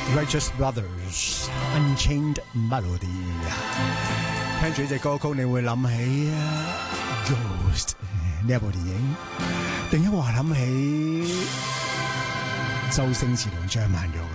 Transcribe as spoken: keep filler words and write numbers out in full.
Righteous Brothers Unchained Melody， 聽住呢隻歌曲，你會諗起 Ghost 呢一部電影，定一話諗起周星馳同張曼玉啊？